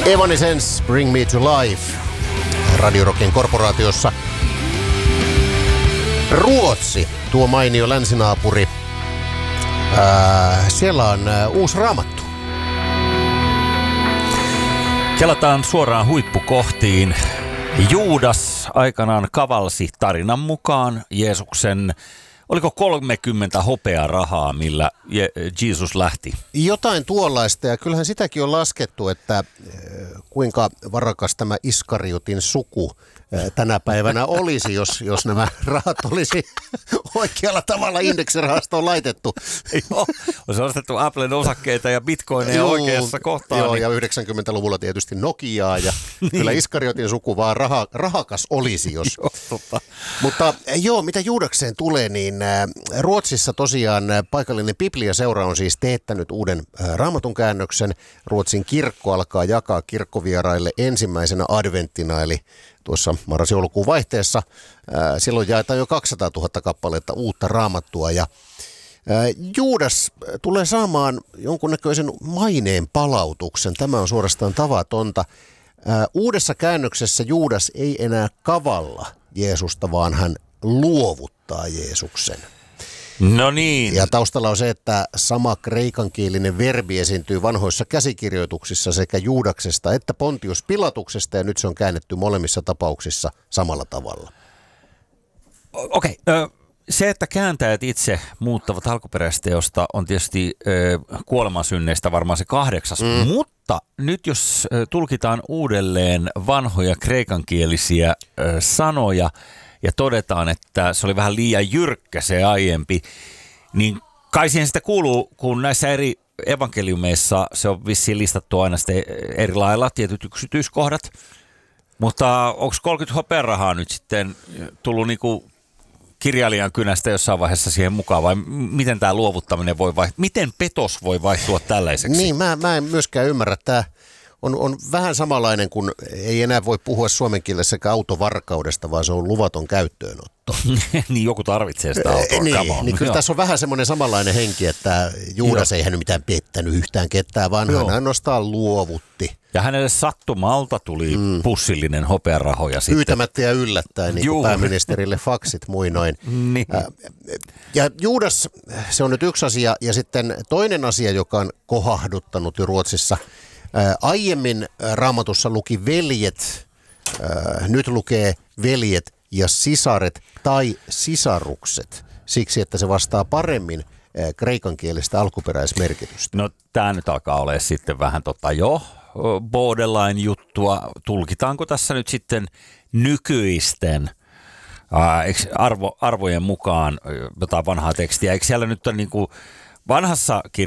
Evanescence, Bring Me to Life, Radio Rockin korporaatiossa. Ruotsi, tuo mainio länsinaapuri. Siellä on uusi raamattu. Kelataan suoraan huippukohtiin. Juudas aikanaan kavalsi tarinan mukaan Jeesuksen, oliko 30 hopearahaa, millä Jeesus lähti? Jotain tuollaista, ja kyllähän sitäkin on laskettu, että kuinka varakas tämä Iskariotin suku tänä päivänä olisi, jos nämä rahat olisi oikealla tavalla indeksirahastoon laitettu. Joo, olisi ostettu Applen osakkeita ja bitcoineja oikeassa kohtaan. Joo, ja 90-luvulla tietysti Nokiaa, ja kyllä Iskariotin suku vaan rahakas olisi, jos. Mutta joo, mitä Juudakseen tulee, niin Ruotsissa tosiaan paikallinen Biblia-seura on siis teettänyt uuden raamatun käännöksen. Ruotsin kirkko alkaa jakaa kirkkovieraille ensimmäisenä adventtina, eli tuossa marras-joulukuun vaihteessa. Silloin jaetaan jo 200 000 kappaletta uutta raamattua, ja Juudas tulee saamaan jonkunnäköisen maineen palautuksen. Tämä on suorastaan tavatonta. Uudessa käännöksessä Juudas ei enää kavalla Jeesusta, vaan hän luovuttaa Jeesuksen. No niin. Ja taustalla on se, että sama kreikankielinen verbi esiintyy vanhoissa käsikirjoituksissa sekä Juudaksesta että Pontius Pilatuksesta, ja nyt se on käännetty molemmissa tapauksissa samalla tavalla. Okei. Se, että kääntäjät itse muuttavat alkuperäisteosta, on tietysti kuolemansynneistä varmaan se 8. Mutta nyt jos tulkitaan uudelleen vanhoja kreikankielisiä sanoja ja todetaan, että se oli vähän liian jyrkkä se aiempi, niin kai siihen sitä kuuluu, kun näissä eri evankeliumeissa se on vissiin listattu aina sitten eri lailla, tietyt yksityiskohdat. Mutta onko 30 hopearahaa nyt sitten tullut niinku kirjailijan kynästä jossain vaiheessa siihen mukaan, vai miten tämä luovuttaminen voi vaihtua? Miten petos voi vaihtua tällaiseksi? Niin, mä en myöskään ymmärrä. Tämä on vähän samanlainen, kun ei enää voi puhua suomen kielessä sekä autovarkaudesta, vaan se on luvaton käyttöönotto. Niin joku tarvitsee sitä autoa. Niin kyllä tässä on vähän semmoinen samanlainen henki, että Juudas ei hän mitään pettänyt yhtään ketään, vaan hän ainoastaan luovutti. Ja hänelle sattumalta tuli pussillinen hopearahoja sitten. Pyytämättä ja yllättäen, niin kuin pääministerille faksit muinoin. Niin. Ja Juudas, se on nyt yksi asia, ja sitten toinen asia, joka on kohahduttanut jo Ruotsissa. Aiemmin Raamatussa luki veljet, nyt lukee veljet ja sisaret tai sisarukset, siksi että se vastaa paremmin kreikankielistä alkuperäismerkitystä. No tämä nyt alkaa olemaan sitten vähän borderline-juttua. Tulkitaanko tässä nyt sitten nykyisten arvojen mukaan jotain vanhaa tekstiä? Eikö siellä nyt ole niin kuin vanhassa